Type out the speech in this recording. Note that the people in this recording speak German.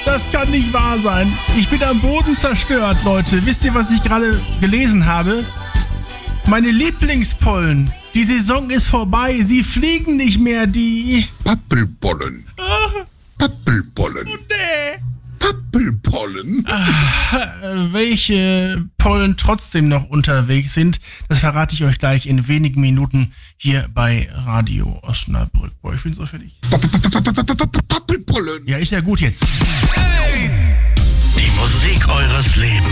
Das kann nicht wahr sein. Ich bin am Boden zerstört, Leute. Wisst ihr, was ich gerade gelesen habe? Meine Lieblingspollen. Die Saison ist vorbei. Sie fliegen nicht mehr, die... Pappelpollen. Pappelpollen. Oh, nee. Pappelpollen. Welche Pollen trotzdem noch unterwegs sind, das verrate ich euch gleich in wenigen Minuten hier bei Radio Osnabrück. Boah, ich bin so fertig. Pappelpollen. Ja, ist ja gut jetzt. Die Musik eures Lebens.